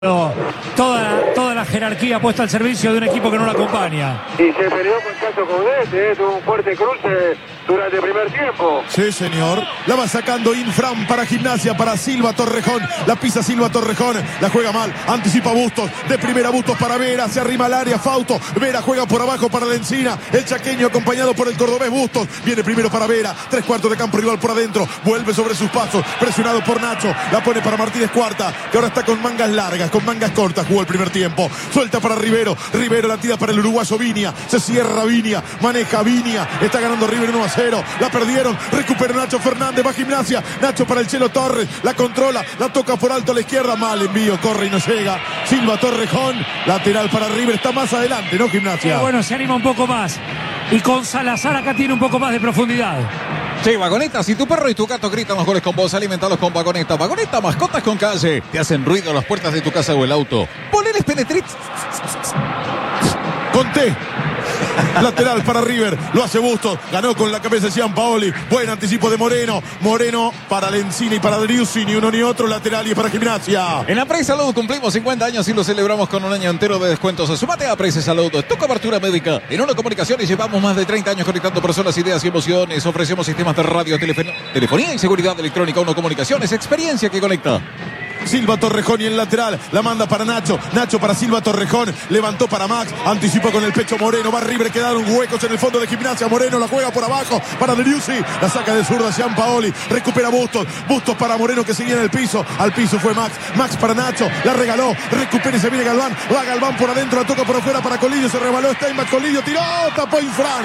toda la jerarquía puesta al servicio de un equipo que no la acompaña. Y se peleó con Chacho Caudete, tuvo un fuerte cruce durante el primer tiempo. Sí, señor. La va sacando Infram para Gimnasia, para Silva Torrejón. La pisa Silva Torrejón, la juega mal, anticipa Bustos. De primera Bustos para Vera, se arrima al área Fausto. Vera juega por abajo para la Encina. El chaqueño acompañado por el cordobés Bustos. Viene primero para Vera, 3/4 de campo rival por adentro. Vuelve sobre sus pasos, presionado por Nacho. La pone para Martínez Cuarta, que ahora está con mangas largas, con mangas cortas. Jugó el primer tiempo. Suelta para Rivero. Rivero la tira para el uruguayo Viña. Se cierra Viña, maneja Viña. Está ganando River 1-0. La perdieron. Recupera Nacho Fernández. Va Gimnasia. Nacho para el Chelo Torres. La controla. La toca por alto a la izquierda. Mal envío. Corre y no llega. Silva Torrejón. Lateral para River. Está más adelante, ¿no, Gimnasia? Bueno, se anima un poco más. Y con Salazar acá tiene un poco más de profundidad. Sí, Vagoneta, si tu perro y tu gato gritan los goles con vos, alimentalos con Vagoneta. Vagoneta, mascotas con calle. Te hacen ruido las puertas de tu casa o el auto. Poneles Penetrit. Conté. Lateral para River, lo hace Bustos, ganó con la cabeza de Gianpaoli, buen anticipo de Moreno, Moreno para Lencini y para Driussi, ni uno ni otro, lateral y para Gimnasia. En Apres Salud cumplimos 50 años y lo celebramos con un año entero de descuentos. Sumate a Apres Salud, tu cobertura médica. En Uno Comunicaciones llevamos más de 30 años conectando personas, ideas y emociones. Ofrecemos sistemas de radio, telefonía y seguridad electrónica. Uno Comunicaciones, experiencia que conecta. Silva Torrejón y el lateral, la manda para Nacho, Nacho para Silva Torrejón, levantó para Max, anticipó con el pecho Moreno, va River, quedaron huecos en el fondo de Gimnasia, Moreno la juega por abajo para Driussi, la saca de zurda Gianpaoli, recupera Bustos, Bustos para Moreno que seguía en el piso, al piso fue Max, Max para Nacho, la regaló, recupera y se viene Galván, va Galván por adentro, la toca por afuera para Colidio, se rebaló Steinbach, Colidio tiró, tapó Infran,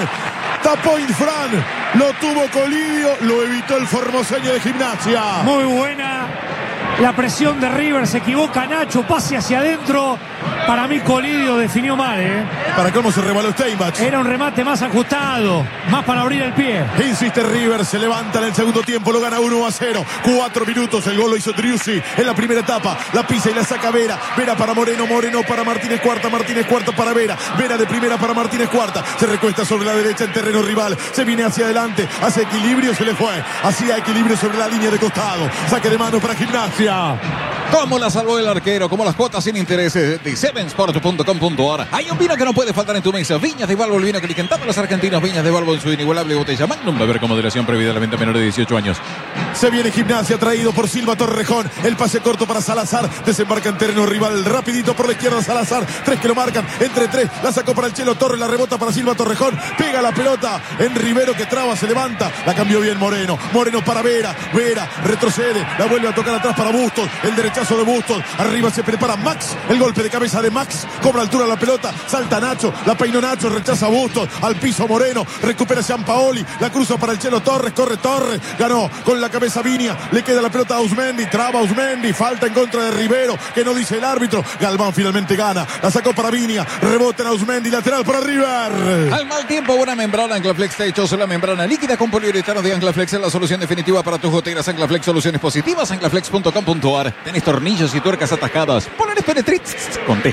lo tuvo Colidio, lo evitó el formoseño de Gimnasia. Muy buena la presión de River, se equivoca Nacho, pase hacia adentro. Para mí Colidio definió mal, ¿Para cómo se rebaló Steinbach? Era un remate más ajustado, más para abrir el pie. Insiste River, se levanta en el segundo tiempo, lo gana 1-0. 4 minutos, el gol lo hizo Driussi en la primera etapa. La pisa y la saca Vera. Vera para Moreno, Moreno para Martínez Cuarta para Vera. Vera de primera para Martínez Cuarta. Se recuesta sobre la derecha en terreno rival. Se viene hacia adelante, hace equilibrio, se le fue. Hacía equilibrio sobre la línea de costado. Saque de mano para Gimnasia. ¿Cómo la salvó el arquero? Como las cuotas sin intereses de sevensport.com.ar. Hay un vino que no puede faltar en tu mesa. Viñas de Balbo, el vino que le encantaba a los argentinos. Viñas de Balbo en su inigualable botella. Magnum, beber con moderación, prohibida la venta a menores de 18 años. Se viene Gimnasia, traído por Silva Torrejón. El pase corto para Salazar. Desembarca en terreno rival. Rapidito por la izquierda Salazar. 3 que lo marcan. Entre 3. La sacó para el Chelo Torres. La rebota para Silva Torrejón. Pega la pelota en Rivero que traba, se levanta. La cambió bien Moreno. Moreno para Vera. Vera retrocede. La vuelve a tocar atrás para Bustos. El derechazo de Bustos. Arriba se prepara Max. El golpe de cabeza de Max. Cobra altura la pelota. Salta Nacho. La peinó Nacho. Rechaza Bustos. Al piso Moreno. Recupera Gianpaoli. La cruza para el Chelo Torres. Corre Torres. Ganó con la cabeza Viña. Le queda la pelota a Ausmendi. Traba Ausmendi. Falta en contra de Rivero. Que no dice el árbitro. Galván finalmente gana. La sacó para Viña. Rebota en Ausmendi. Lateral para River. Al mal tiempo, buena membrana. Anclaflex te ha hecho la membrana líquida con poliuretano de Anclaflex. Es la solución definitiva para tus goteras. Anclaflex, soluciones positivas. Anclaflex.com.ar. Tenés tornillos y tuercas atajadas. Poneres Penetrit. Conté.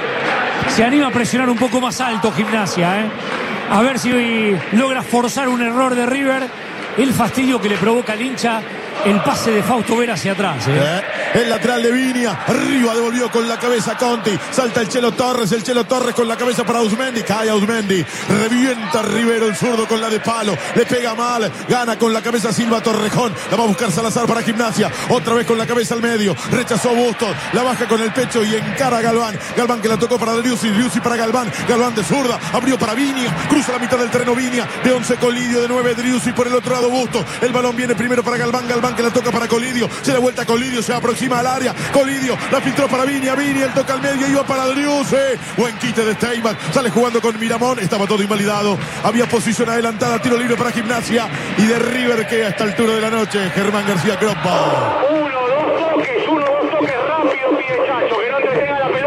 Se anima a presionar un poco más alto Gimnasia, A ver si logra forzar un error de River. El fastidio que le provoca al hincha el pase de Fausto Vera hacia atrás. El lateral de Viña. Arriba devolvió con la cabeza Conti. Salta el Chelo Torres. El Chelo Torres con la cabeza para Ausmendi. Cae Ausmendi. Revienta Rivero el zurdo con la de palo. Le pega mal. Gana con la cabeza Silva Torrejón. La va a buscar Salazar para Gimnasia. Otra vez con la cabeza al medio. Rechazó Bustos. La baja con el pecho y encara a Galván. Galván que la tocó para Driussi. Driussi para Galván. Galván de zurda. Abrió para Viña. Cruza la mitad del terreno Viña. De 11 Colidio. De 9 Driussi. Por el otro lado Bustos. El balón viene primero para Galván. Galván que la toca para Colidio. Se da vuelta Colidio. Se aproxima al área. Colidio la filtró para Viña. Viña el toca al medio. Iba para Driussi. Buen quite de Steinbach. Sale jugando con Miramón. Estaba todo invalidado. Había posición adelantada. Tiro libre para Gimnasia. Y de River que a esta altura de la noche Germán García Croppa. Uno, dos toques rápido, pide Chacho, que no te tenga la pelota.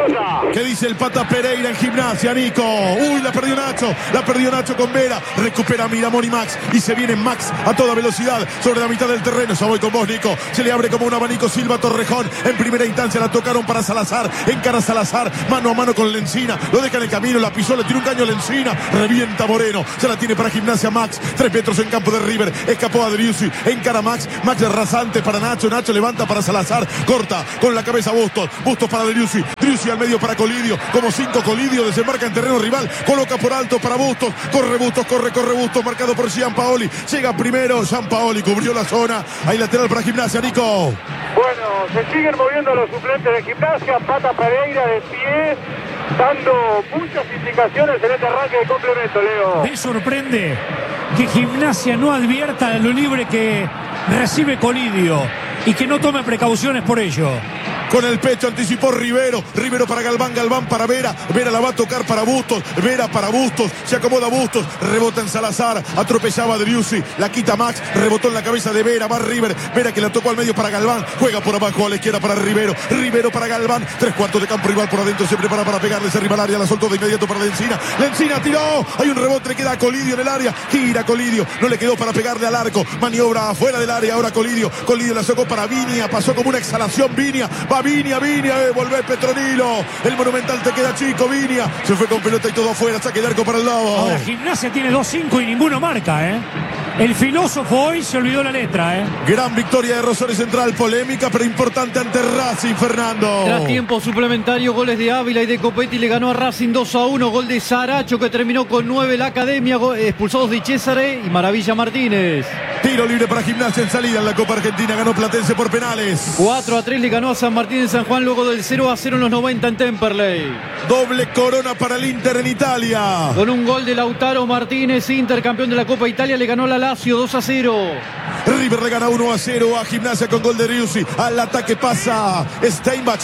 ¿Qué dice el Pata Pereira en Gimnasia, Nico? Uy, la perdió Nacho con Vera. Recupera Miramón y Max. Y se viene Max a toda velocidad sobre la mitad del terreno. Ya voy con vos, Nico. Se le abre como un abanico Silva Torrejón. En primera instancia la tocaron para Salazar. Encara Salazar, mano a mano con Lencina. Lo deja en el camino, la pisó, le tira un caño a Lencina. Revienta Moreno. Se la tiene para Gimnasia Max. 3 metros en campo de River. Escapó a Driussi. Encara Max. Max de rasante para Nacho. Nacho levanta para Salazar. Corta con la cabeza Bustos. Bustos para Driussi. Driussi al medio para Colidio. Como 5 Colidio. Desembarca en terreno rival. Coloca por alto para Bustos. Corre Bustos, corre Bustos. Marcado por Gianpaoli. Llega primero Gianpaoli. Cubrió la zona. Hay lateral para Gimnasia, Nico. Bueno, se siguen moviendo los suplentes de Gimnasia. Pata Pereira de pie, dando muchas indicaciones en este arranque de complemento, Leo. Me sorprende que Gimnasia no advierta lo libre que recibe Colidio y que no tome precauciones por ello. Con el pecho anticipó Rivero. Rivero para Galván. Galván para Vera. Vera la va a tocar para Bustos. Vera para Bustos. Se acomoda Bustos. Rebota en Salazar. Atropellaba a Driussi. La quita Max. Rebotó en la cabeza de Vera. Va River. Vera que la tocó al medio para Galván. Juega por abajo a la izquierda para Rivero. Rivero para Galván. 3/4 de campo rival por adentro. Se prepara para pegarle ese rival área. La soltó de inmediato para Lencina. Lencina tiró. Hay un rebote. Le queda a Colidio en el área. Gira Colidio. No le quedó para pegarle al arco. Maniobra afuera del área. Ahora Colidio. Colidio la sacó para Viña. Pasó como una exhalación Viña. Va Viña, volvé Petronilo. El Monumental te queda chico, Viña. Se fue con pelota y todo afuera. Saque de arco para el Lobo. Ahora Gimnasia tiene 2-5 y ninguno marca, ¿eh? El filósofo hoy se olvidó la letra, ¿eh? Gran victoria de Rosario Central, polémica pero importante ante Racing, Fernando. Tras tiempo suplementario, goles de Ávila y de Copetti, le ganó a Racing 2-1. Gol de Saracho que terminó con 9 la Academia, expulsados de Cesare y Maravilla Martínez. Tiro libre para Gimnasia en salida en la Copa Argentina. Ganó Platense por penales. 4-3 le ganó a San Martín en San Juan luego del 0-0 en los 90 en Temperley. Doble corona para el Inter en Italia. Con un gol de Lautaro Martínez, Inter campeón de la Copa Italia, le ganó la Lazio 2-0. River le gana 1-0 a Gimnasia con gol de Driussi. Al ataque pasa Steinbach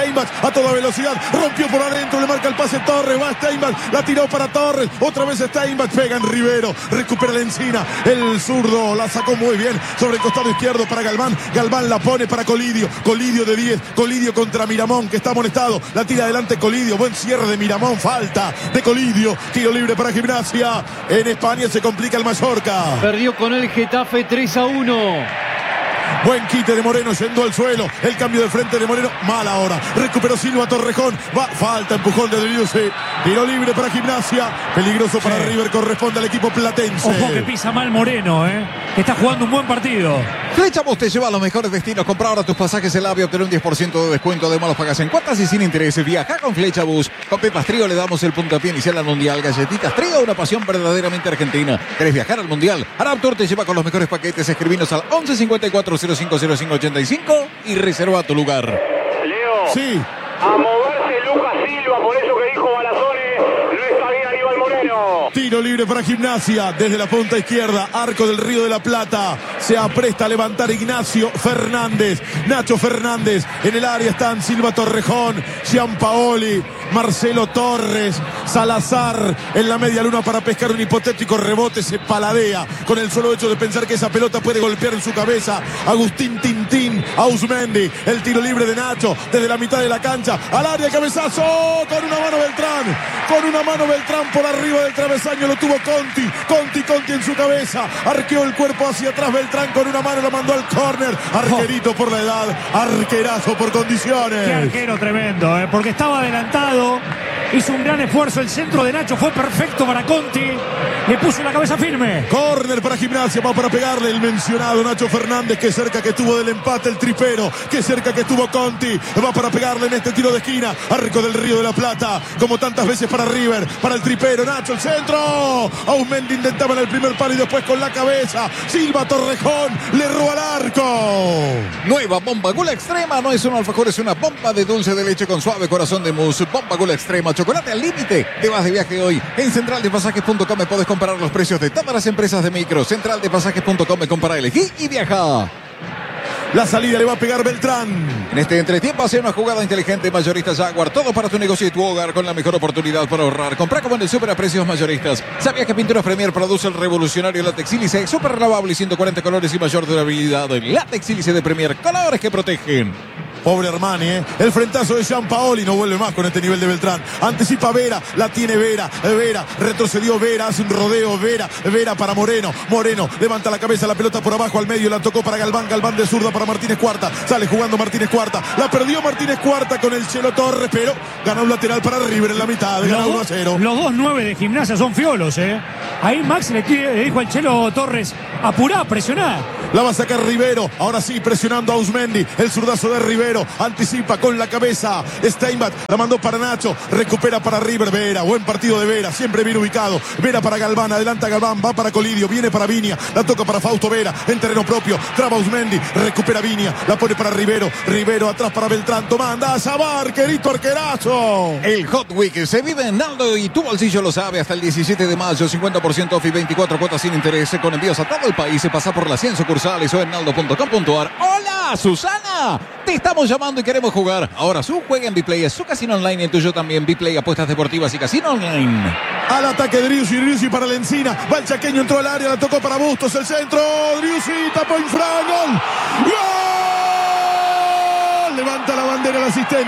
a toda velocidad. Rompió por adentro, le marca el pase Torres. Va Steinbach, la tiró para Torres. Otra vez Steinbach, pega en Rivero. Recupera la encina. El zurdo la sacó muy bien sobre el costado izquierdo para Galván. Galván la pone para Colidio. Colidio de 10. Colidio contra Miramón, que está amonestado. La tira adelante Colidio. Buen cierre de Miramón. Falta de Colidio. Tiro libre para Gimnasia. En España se complica el Mallorca. Perdió con el Getafe 3-1. Buen quite de Moreno yendo al suelo. El cambio de frente de Moreno. Mal ahora. Recuperó Silva Torrejón. Falta empujón de Driussi. Tiro libre para Gimnasia. Peligroso para River. Corresponde al equipo platense. Ojo que pisa mal Moreno, que está jugando un buen partido. Flechbus te lleva a los mejores destinos. Compra ahora tus pasajes en AVE y obtener un 10% de descuento. Además los pagas en cuotas y sin intereses. Viaja con Flechbus. Con Pepas Trío le damos el puntapié inicial al Mundial. Galletitas Trío, una pasión verdaderamente argentina. ¿Querés viajar al Mundial? Arab Tour te lleva con los mejores paquetes. Escribinos al 11 54 05 05 85 y reserva tu lugar. Leo. Sí. A moverse Lucas Silva, por eso que dijo Balazone, no está bien Aníbal Moreno. Tiro libre para Gimnasia desde la punta izquierda, arco del Río de la Plata. Se apresta a levantar Ignacio Fernández. Nacho Fernández. En el área están Silva Torrejón, Gianpaoli, Marcelo Torres, Salazar en la media luna para pescar un hipotético rebote. Se paladea con el solo hecho de pensar que esa pelota puede golpear en su cabeza. Agustín Tintín Ausmendi. El tiro libre de Nacho desde la mitad de la cancha al área, cabezazo con una mano Beltrán. Con una mano Beltrán por arriba del travesaño lo tuvo Conti en su cabeza. Arqueó el cuerpo hacia atrás Beltrán con una mano, lo mandó al córner. Arquerito por la edad, arquerazo por condiciones. Qué arquero tremendo, porque estaba adelantado. Hizo un gran esfuerzo, el centro de Nacho fue perfecto para Conti. Le puso la cabeza firme. Córner para Gimnasia, va para pegarle el mencionado Nacho Fernández. Qué cerca que estuvo del empate el tripero. Qué cerca que estuvo Conti. Va para pegarle en este tiro de esquina. Arco del Río de la Plata. Como tantas veces para River. Para el tripero. Nacho, el centro. Ausmendi intentaba en el primer palo y después con la cabeza. Silva Torrejón le erró al arco. Nueva bomba Gula Extrema. No es un alfajor, es una bomba de dulce de leche con suave corazón de mousse. Bomba Gula Extrema. Chocolate al límite. Te vas de viaje hoy. En centraldepasajes.com podés comparar los precios de todas las empresas de micro. Centraldepasajes.com, compara, elegí y viaja. La salida le va a pegar Beltrán. En este entretiempo hace una jugada inteligente. Mayoristas Jaguar, todo para tu negocio y tu hogar con la mejor oportunidad para ahorrar. Comprá como en el súper a precios mayoristas. ¿Sabías que Pinturas Premier produce el revolucionario látex sílice? Súper lavable y 140 colores y mayor durabilidad. Látex sílice de Premier, colores que protegen. Pobre Armani, El frentazo de Gianpaoli no vuelve más con este nivel de Beltrán. Anticipa Vera, la tiene Vera. Vera, retrocedió Vera, hace un rodeo Vera para Moreno. Moreno levanta la cabeza, la pelota por abajo al medio, la tocó para Galván. Galván de zurda para Martínez Cuarta. Sale jugando Martínez Cuarta. La perdió Martínez Cuarta con el Chelo Torres, pero ganó un lateral para River en la mitad. Gana 1-0. Los 2-9 de Gimnasia son fiolos, Ahí Max le dijo al Chelo Torres: apurá, presioná. La va a sacar Rivero. Ahora sí, presionando a Ausmendi. El zurdazo de Rivero. Anticipa con la cabeza. Steinbach la mandó para Nacho. Recupera para River. Vera. Buen partido de Vera. Siempre bien ubicado. Vera para Galván. Adelanta Galván. Va para Colidio. Viene para Viña. La toca para Fausto Vera. En terreno propio. Traba Ausmendi. Recupera Viña. La pone para Rivero. Rivero atrás para Beltrán. Toma. Anda a Sabar. Querido arquerazo. El Hot Week se vive en Naldo y tu bolsillo lo sabe. Hasta el 17 de mayo. 50% off y 24 cuotas sin interés. Con envíos a todo el país. Se pasa por las 100 sucursales o en naldo.com.ar. ¡Hola, Susana! Te estamos llamando y queremos jugar. Ahora su juega en Bplay, es su casino online, el tuyo también. Bplay, apuestas deportivas y casino online. Al ataque Driussi para la Encina. Va el chaqueño, entró al área, la tocó para Bustos, el centro. Driussi, tapó Infran, gol. ¡Gol! Levanta la bandera el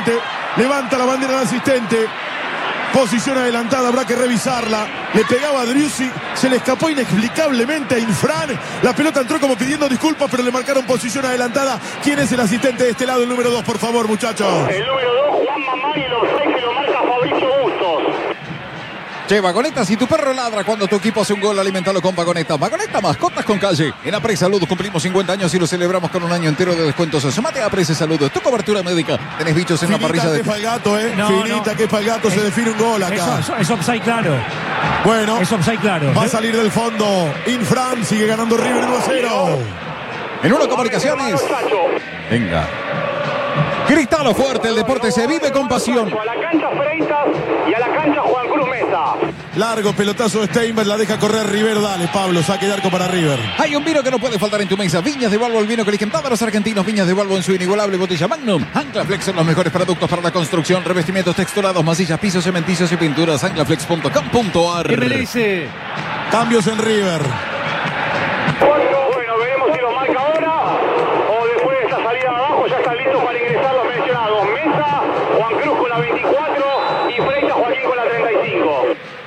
asistente. Posición adelantada, habrá que revisarla. Le pegaba a Driussi, se le escapó inexplicablemente a Infran. La pelota entró como pidiendo disculpas, pero le marcaron posición adelantada. ¿Quién es el asistente de este lado? El número 2, por favor, muchachos. El número 2, Juan Mamá, y el offside que lo marca Fabricio Bustos. Che, Vagoneta, si tu perro ladra cuando tu equipo hace un gol, alimentalo con Vagoneta. Vagoneta, mascotas con calle. En Apre Salud cumplimos 50 años y lo celebramos con un año entero de descuentos. Sumate a Apre Salud, tu cobertura médica. Tenés bichos en la parrilla de... que el gato, Finita que para el gato, se define un gol acá. Es offside claro. Bueno, es offside claro. Va a salir del fondo. Infran sigue ganando River 1-0. En Uno Comunicaciones. Venga. Cristalo fuerte, el deporte se vive con pasión. A la cancha Freitas y a la cancha Juan Cruz Mesa. Largo pelotazo de Steinberg, la deja correr River. Dale, Pablo, saque de arco para River. Hay un vino que no puede faltar en tu mesa. Viñas de Balbo, el vino que eligen todos los argentinos. Viñas de Balbo en su inigualable botella Magnum. Anclaflex son los mejores productos para la construcción. Revestimientos texturados, masillas, pisos, cementicios y pinturas. Anclaflex.com.ar. MLS. Cambios en River. Bueno, veremos si lo marca ahora o después de esa salida de abajo. Ya están listos para ingresar los mencionados. Mesa, Juan Cruz con la 24 y Freitas Joaquín con la 35.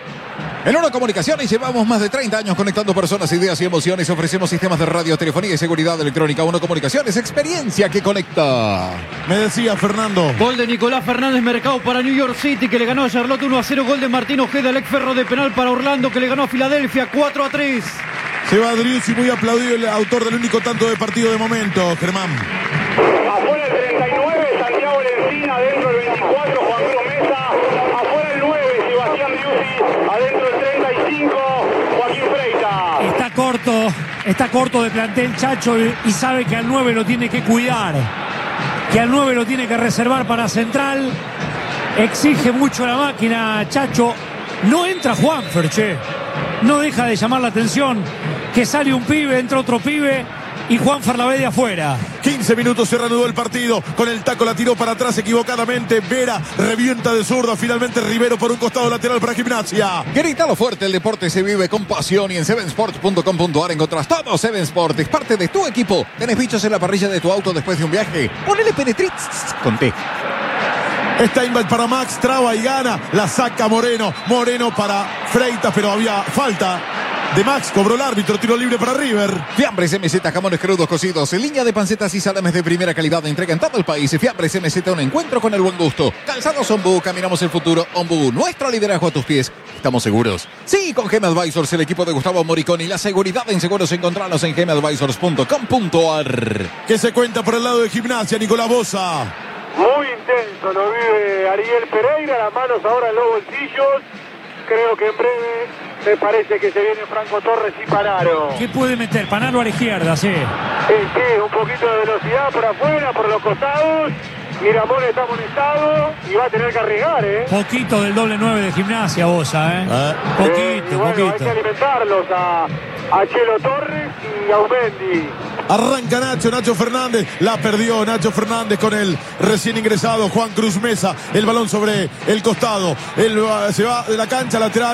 En Uno Comunicaciones llevamos más de 30 años conectando personas, ideas y emociones. Ofrecemos sistemas de radio, telefonía y seguridad electrónica. Uno Comunicaciones, experiencia que conecta. Me decía Fernando. Gol de Nicolás Fernández Mercado para New York City, que le ganó a Charlotte 1-0. Gol de Martín Ojeda, el ex Ferro de penal para Orlando, que le ganó a Filadelfia 4-3. Se va Driussi, muy aplaudido, el autor del único tanto de partido de momento, Germán. Afuera el 39, Santiago Lencina, adentro el 24, Juan Cruz Mesa. Afuera el 9, Sebastián Driussi, adentro el 35, Joaquín Freitas. Está corto de plantel Chacho y sabe que al 9 lo tiene que cuidar. Que al 9 lo tiene que reservar para central. Exige mucho la máquina, Chacho. No entra Juanfer, che. No deja de llamar la atención que sale un pibe, entra otro pibe y Juanfer la ve de afuera. 15 minutos se reanudó el partido. Con el taco la tiró para atrás equivocadamente. Vera revienta de zurda. Finalmente Rivero por un costado lateral para Gimnasia. Grítalo fuerte, el deporte se vive con pasión. Y en sevensport.com.ar encontrás todo Seven Sport. Es parte de tu equipo. ¿Tenés bichos en la parrilla de tu auto después de un viaje? Ponele Penetrix con T. Steinbach para Max, traba y gana. La saca Moreno. Moreno para Freitas, pero había falta de Max. Cobró el árbitro, tiro libre para River. Fiambres MZ, jamones crudos cocidos, en línea de pancetas y salames de primera calidad. Entrega en todo el país. Fiambres MZ, un encuentro con el buen gusto. Calzados Ombú, caminamos el futuro. Ombú, nuestro liderazgo a tus pies. ¿Estamos seguros? Sí, con GM Advisors, el equipo de Gustavo Moriconi. La seguridad en seguros, encontrarlos en gmadvisors.com.ar. Que se cuenta por el lado de Gimnasia, Nicolás Boza. Muy intenso lo vive Ariel Pereira, las manos ahora en los bolsillos. Creo que en breve me parece que se viene Franco Torres y Panaro. ¿Qué puede meter? Panaro a la izquierda, sí. Sí, un poquito de velocidad por afuera, por los costados. Miramón está amonestado y va a tener que arriesgar, Poquito del doble 9 de Gimnasia, Boza, Poquito, bueno, poquito. Hay que alimentarlos a Chelo Torres y a Aumendi. Arranca Nacho Fernández, la perdió Nacho Fernández con el recién ingresado Juan Cruz Mesa, el balón sobre el costado, se va de la cancha lateral,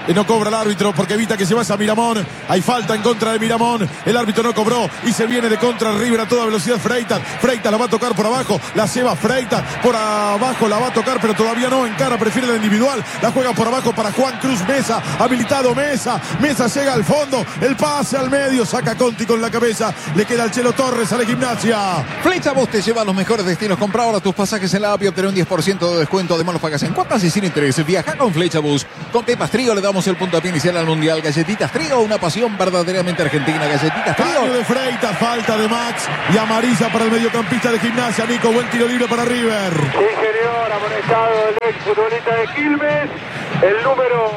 No cobra el árbitro porque evita que se vaya a Miramón. Hay falta en contra de Miramón. El árbitro no cobró y se viene de contra River a toda velocidad Freitas. Freitas la va a tocar por abajo. La lleva Freitas por abajo. La va a tocar, pero todavía no. Encara, prefiere la individual. La juega por abajo para Juan Cruz Mesa. Habilitado Mesa. Mesa llega al fondo. El pase al medio. Saca Conti con la cabeza. Le queda al Chelo Torres. Sale Gimnasia. Flechbus te lleva a los mejores destinos. Compra ahora tus pasajes en la app y obtener un 10% de descuento. Además los pagas en cuotas y sin intereses. Viaja con Flechbus. Con Pepas Trío le damos el puntapié inicial al Mundial. Galletitas Trío, una pasión verdaderamente argentina. Galletitas Trío. Cambio de Freitas, falta de Max y amarilla para el mediocampista de Gimnasia. Nico, buen tiro libre para River. Sí, señor, amonestado el ex futbolista de Quilmes. El número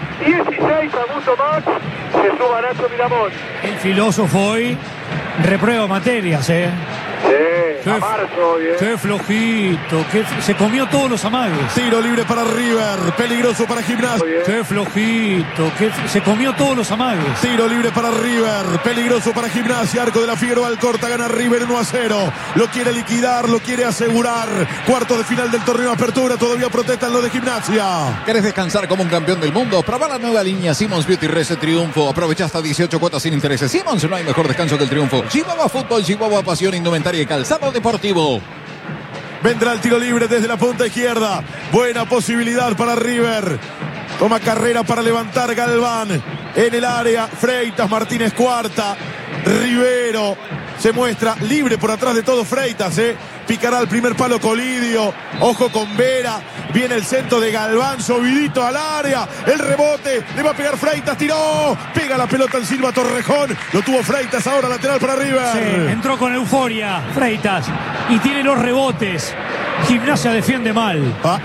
16, Augusto Max. Se suma Nacho Miramón. El filósofo hoy reprueba materias, Sí, a marzo, bien. Qué flojito, se comió todos los amagues. Tiro libre para River, peligroso para Gimnasia. Qué flojito, se comió todos los amagues. Tiro libre para River, peligroso para Gimnasia. Arco de la Figueroa Alcorta, gana River 1-0. Lo quiere liquidar, lo quiere asegurar. Cuarto de final del torneo Apertura, todavía protestan los de Gimnasia. ¿Querés descansar como un campeón del mundo? Probá la nueva línea Simmons Beauty Rest Triunfo. Aprovecha hasta 18 cuotas sin intereses. Simmons, no hay mejor descanso que el triunfo. Chihuahua Fútbol, Chihuahua Pasión, Indumentaria y Calzado Deportivo. Vendrá el tiro libre desde la punta izquierda. Buena posibilidad para River. Toma carrera para levantar Galván. En el área, Freitas, Martínez Cuarta. Rivero se muestra libre por atrás de todo Freitas, Picará el primer palo Colidio. Ojo con Vera. Viene el centro de Galván. Subidito al área. El rebote. Le va a pegar Freitas. Tiró. Pega la pelota en Silva Torrejón. Lo tuvo Freitas. Ahora lateral para River. Sí, entró con euforia Freitas. Y tiene los rebotes. Gimnasia defiende mal.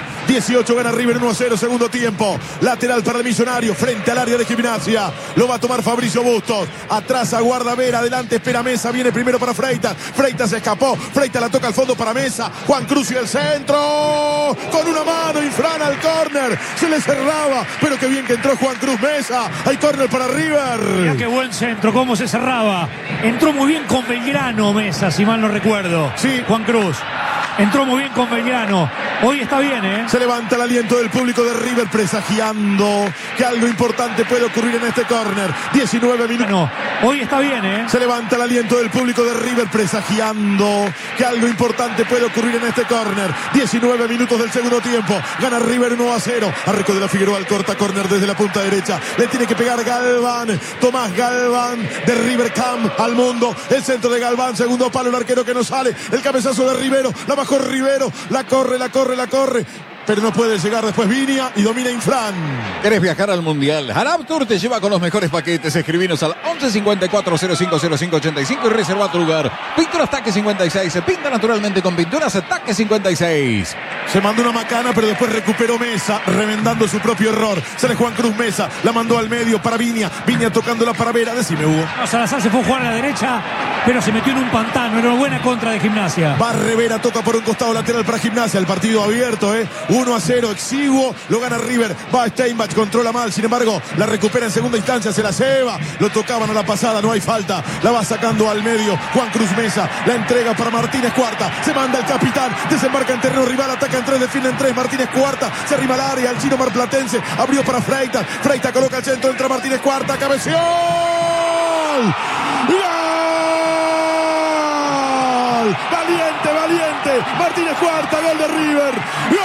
18 gana River 1-0, segundo tiempo. Lateral para el Millonario, frente al área de Gimnasia. Lo va a tomar Fabricio Bustos. Atrás aguarda Vera, adelante espera Mesa. Viene primero para Freitas. Freitas se escapó. Freitas la toca al fondo para Mesa. Juan Cruz y el centro. Con una mano, Infran al córner. Se le cerraba, pero qué bien que entró Juan Cruz Mesa. Hay córner para River. Mira qué buen centro, cómo se cerraba. Entró muy bien con Belgrano Mesa, si mal no recuerdo. Sí. Juan Cruz. Entró muy bien con Belgrano. Hoy está bien, Se levanta el aliento del público de River presagiando que algo importante puede ocurrir en este córner. 19 minutos. No, hoy está bien, Se levanta el aliento del público de River presagiando que algo importante puede ocurrir en este córner. 19 minutos del segundo tiempo. Gana River 1-0. Arco de la Figueroa al corta córner desde la punta derecha. Le tiene que pegar Galván. Tomás Galván de River Camp al mundo. El centro de Galván. Segundo palo, el arquero que no sale. El cabezazo de Rivero. La bajó Rivero. La corre. Pero no puede llegar después Viña y domina Infran. ¿Querés viajar al Mundial? Harab Tour te lleva con los mejores paquetes. Escribinos al 11 54 05 05 85 y reserva tu lugar. Pinturas Taque 56. Se pinta naturalmente con Pinturas Taque 56. Se mandó una macana, pero después recuperó Mesa, remendando su propio error. Sale Juan Cruz Mesa, la mandó al medio para Viña. Viña tocándola para Vera. Decime, Hugo. No, Salazar se fue a jugar a la derecha, pero se metió en un pantano. Era una buena contra de Gimnasia. Barre Vera, toca por un costado lateral para Gimnasia. El partido abierto, 1-0, exiguo. Lo gana River. Va Steinbach, controla mal. Sin embargo, la recupera en segunda instancia. Se la lleva. Lo tocaban a la pasada. No hay falta. La va sacando al medio. Juan Cruz Mesa. La entrega para Martínez Cuarta. Se manda el capitán. Desembarca en terreno rival. Ataca en 3. Defiende en 3. Martínez Cuarta. Se arrima al área. El chino marplatense. Abrió para Freitas. Freitas coloca el centro. Entra Martínez Cuarta. Cabeceó. ¡Gol! Valiente. Martínez Cuarta. Gol de River. ¡Gol!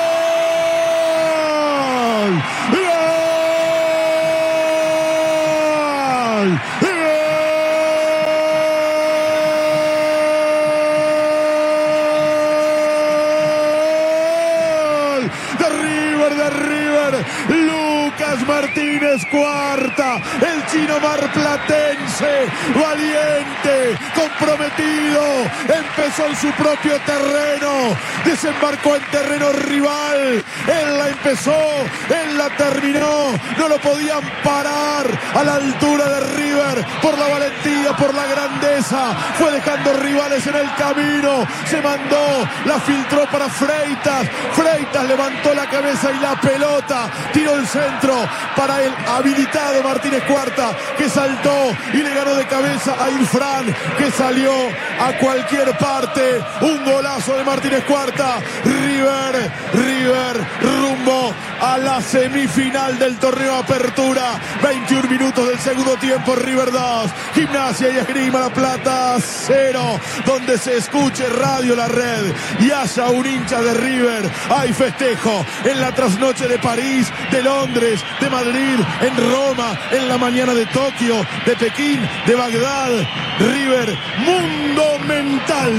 De River, Lucas Martínez Cuarta, el chino marplatense, valiente, comprometido, empezó en su propio terreno, desembarcó en terreno rival, él la empezó, él la terminó, no lo podían parar a la altura de River, por la valentía, por la grandeza, fue dejando rivales en el camino, se mandó, la filtró para Freitas, Freitas levantó la cabeza y la pelota, tiró el centro para el habilitado Martínez Cuarta, que saltó y le ganó de cabeza a Infran, que salió a cualquier parte. Un golazo de Martínez Cuarta. River rumbo a a la semifinal del torneo Apertura. 21 minutos del segundo tiempo, River 2, Gimnasia y Esgrima La Plata 0. Donde se escuche Radio La Red y haya un hincha de River, hay festejo en la trasnoche de París, de Londres, de Madrid, en Roma, en la mañana de Tokio, de Pekín, de Bagdad. River, mundo mental.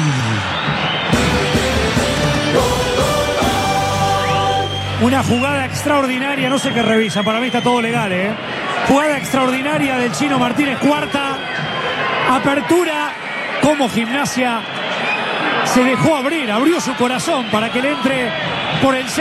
Una jugada extraordinaria, no sé qué revisa, para mí está todo legal, ¿eh? Jugada extraordinaria del Chino Martínez, cuarta apertura, como Gimnasia se dejó abrir, abrió su corazón para que le entre por el